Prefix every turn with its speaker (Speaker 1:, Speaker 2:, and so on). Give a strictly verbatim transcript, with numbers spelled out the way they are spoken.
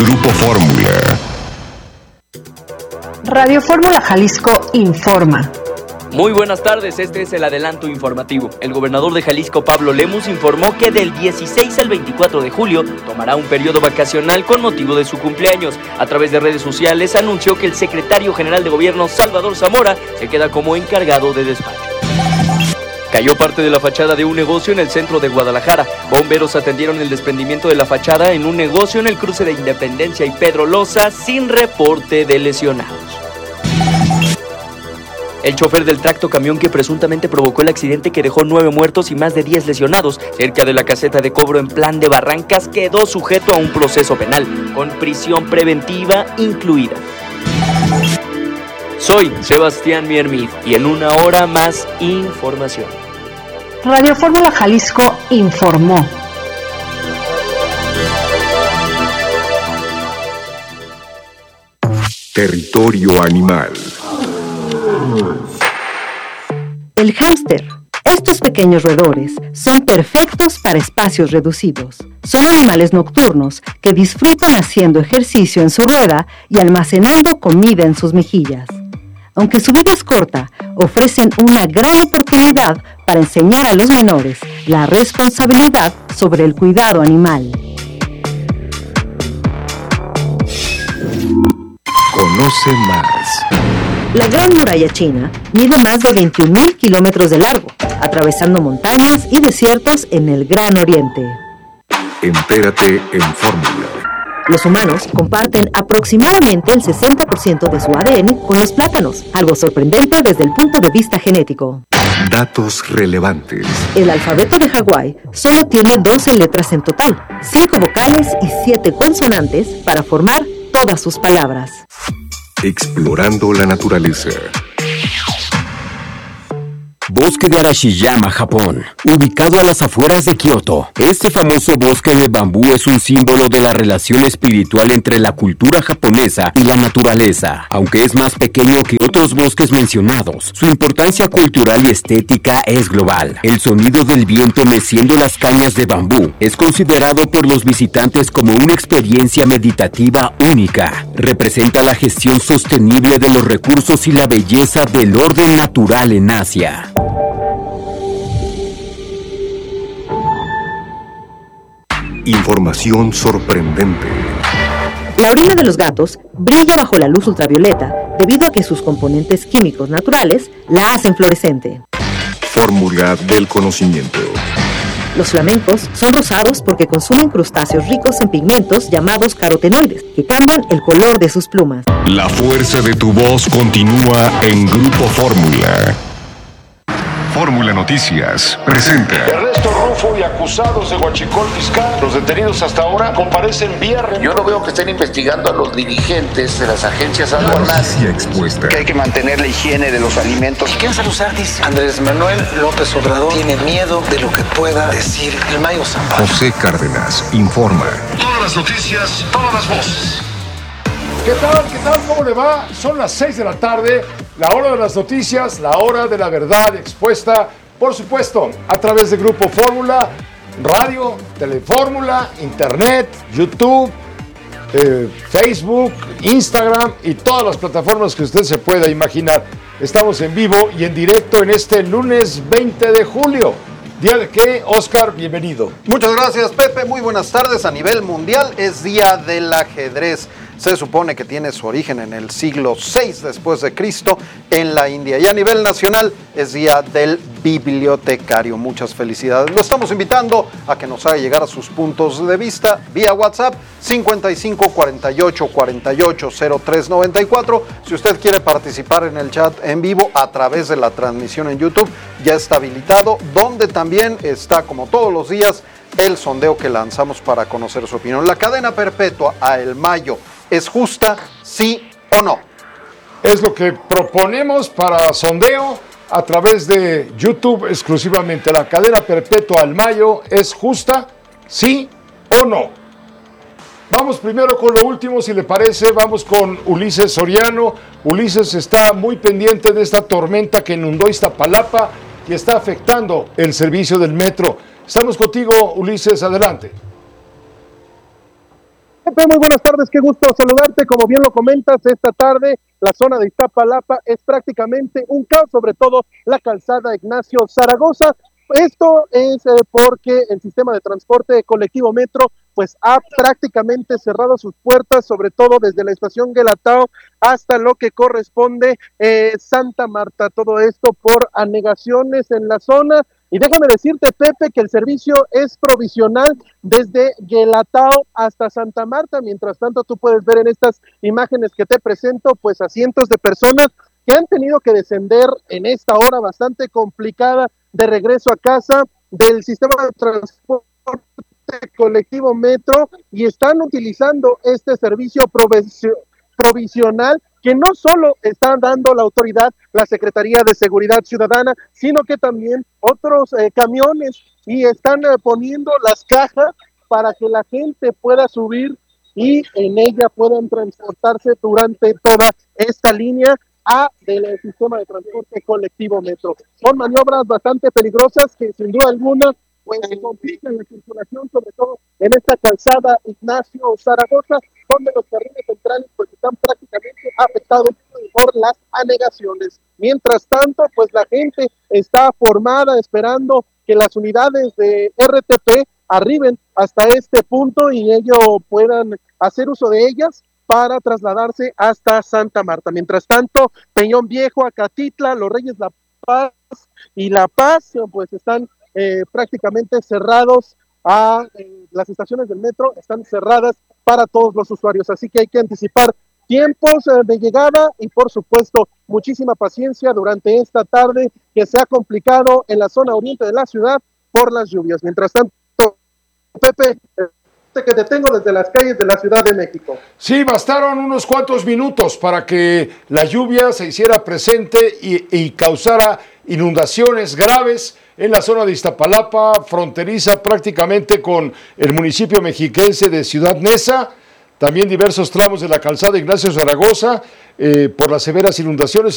Speaker 1: Grupo Fórmula.
Speaker 2: Radio Fórmula Jalisco informa.
Speaker 3: Muy buenas tardes, este es el adelanto informativo. El gobernador de Jalisco, Pablo Lemus, informó que del dieciséis al veinticuatro de julio tomará un periodo vacacional con motivo de su cumpleaños. A través de redes sociales anunció que el secretario general de gobierno, Salvador Zamora, se queda como encargado de despacho. Cayó parte de la fachada de un negocio en el centro de Guadalajara. Bomberos atendieron el desprendimiento de la fachada en un negocio en el cruce de Independencia y Pedro Loza sin reporte de lesionados. El chofer del tracto camión que presuntamente provocó el accidente que dejó nueve muertos y más de diez lesionados cerca de la caseta de cobro en Plan de Barrancas quedó sujeto a un proceso penal, con prisión preventiva incluida. Soy Sebastián Miermid y en una hora más información.
Speaker 2: Radio Fórmula Jalisco informó.
Speaker 1: Territorio animal.
Speaker 4: El hámster. Estos pequeños roedores son perfectos para espacios reducidos. Son animales nocturnos que disfrutan haciendo ejercicio en su rueda y almacenando comida en sus mejillas. Aunque su vida es corta, ofrecen una gran oportunidad para enseñar a los menores la responsabilidad sobre el cuidado animal.
Speaker 1: Conoce más.
Speaker 4: La Gran Muralla China mide más de veintiún mil kilómetros de largo, atravesando montañas y desiertos en el Gran Oriente.
Speaker 1: Entérate en Fórmula.
Speaker 4: Los humanos comparten aproximadamente el sesenta por ciento de su A D N con los plátanos, algo sorprendente desde el punto de vista genético.
Speaker 1: Datos relevantes.
Speaker 4: El alfabeto de Hawái solo tiene doce letras en total, cinco vocales y siete consonantes para formar todas sus palabras.
Speaker 1: Explorando la naturaleza.
Speaker 5: Bosque de Arashiyama, Japón, ubicado a las afueras de Kioto. Este famoso bosque de bambú es un símbolo de la relación espiritual entre la cultura japonesa y la naturaleza. Aunque es más pequeño que otros bosques mencionados, su importancia cultural y estética es global. El sonido del viento meciendo las cañas de bambú es considerado por los visitantes como una experiencia meditativa única. Representa la gestión sostenible de los recursos y la belleza del orden natural en Asia.
Speaker 1: Información sorprendente.
Speaker 4: La orina de los gatos brilla bajo la luz ultravioleta debido a que sus componentes químicos naturales la hacen fluorescente.
Speaker 1: Fórmula del conocimiento.
Speaker 4: Los flamencos son rosados porque consumen crustáceos ricos en pigmentos llamados carotenoides, que cambian el color de sus plumas.
Speaker 1: La fuerza de tu voz continúa en Grupo Fórmula. Fórmula Noticias presenta.
Speaker 6: Ernesto Rufo y acusados de huachicol fiscal. Los detenidos hasta ahora comparecen vía remoto.
Speaker 7: Yo no veo que estén investigando a los dirigentes de las agencias aduanales.
Speaker 1: Expuesta.
Speaker 8: Que hay que mantener la higiene de los alimentos.
Speaker 9: ¿Qué vas a usar? Dice Andrés Manuel López Obrador tiene miedo de lo que pueda decir el Mayo Zambada.
Speaker 1: José Cárdenas informa.
Speaker 6: Todas las noticias, todas las voces. ¿Qué tal? ¿Qué tal? ¿Cómo le va? Son las seis de la tarde, la hora de las noticias, la hora de la verdad expuesta, por supuesto, a través de Grupo Fórmula, radio, Telefórmula, Internet, YouTube, eh, Facebook, Instagram y todas las plataformas que usted se pueda imaginar. Estamos en vivo y en directo en este lunes veinte de julio. ¿Día de qué? Oscar, bienvenido.
Speaker 10: Muchas gracias, Pepe. Muy buenas tardes. A nivel mundial es Día del Ajedrez. Se supone que tiene su origen en el siglo seis después de Cristo en la India. Y a nivel nacional es Día del Bibliotecario. Muchas felicidades. Lo estamos invitando a que nos haga llegar a sus puntos de vista vía WhatsApp cincuenta y cinco cuarenta y ocho cuarenta y ocho cero tres noventa y cuatro. Si usted quiere participar en el chat en vivo a través de la transmisión en YouTube, ya está habilitado, donde también está, como todos los días, el sondeo que lanzamos para conocer su opinión. La cadena perpetua a El Mayo, ¿es justa, sí o no?
Speaker 6: Es lo que proponemos para sondeo a través de YouTube exclusivamente. La cadena perpetua al Mayo, ¿es justa, sí o no? Vamos primero con lo último, si le parece. Vamos con Ulises Soriano. Ulises está muy pendiente de esta tormenta que inundó Iztapalapa y está afectando el servicio del metro. Estamos contigo, Ulises, adelante.
Speaker 11: Pepe, muy buenas tardes, qué gusto saludarte. Como bien lo comentas, esta tarde la zona de Iztapalapa es prácticamente un caos, sobre todo la calzada Ignacio Zaragoza. Esto es eh, porque el sistema de transporte colectivo Metro pues ha prácticamente cerrado sus puertas, sobre todo desde la estación Guelatao hasta lo que corresponde eh, Santa Marta. Todo esto por anegaciones en la zona. Y déjame decirte, Pepe, que el servicio es provisional desde Guelatao hasta Santa Marta. Mientras tanto, tú puedes ver en estas imágenes que te presento, pues a cientos de personas que han tenido que descender en esta hora bastante complicada de regreso a casa del sistema de transporte colectivo Metro y están utilizando este servicio provisional que no solo está dando la autoridad, la Secretaría de Seguridad Ciudadana, sino que también otros eh, camiones y están eh, poniendo las cajas para que la gente pueda subir y en ella puedan transportarse durante toda esta línea A del sistema de transporte colectivo Metro. Son maniobras bastante peligrosas que sin duda alguna pues complican la circulación, sobre todo en esta calzada Ignacio Zaragoza, donde los carriles centrales pues están prácticamente afectados por las anegaciones. Mientras tanto, pues la gente está formada esperando que las unidades de R T P arriben hasta este punto y ellos puedan hacer uso de ellas para trasladarse hasta Santa Marta. Mientras tanto, Peñón Viejo, Acatitla, Los Reyes La Paz y La Paz, pues están eh, prácticamente cerrados a eh, las estaciones del metro, están cerradas para todos los usuarios, así que hay que anticipar tiempos eh, de llegada y por supuesto muchísima paciencia durante esta tarde que se ha complicado en la zona oriente de la ciudad por las lluvias. Mientras tanto, Pepe, que te tengo desde las calles de la Ciudad de México.
Speaker 6: Sí, bastaron unos cuantos minutos para que la lluvia se hiciera presente y, y causara inundaciones graves en la zona de Iztapalapa, fronteriza prácticamente con el municipio mexiquense de Ciudad Neza, también diversos tramos de la calzada Ignacio Zaragoza, eh, por las severas inundaciones.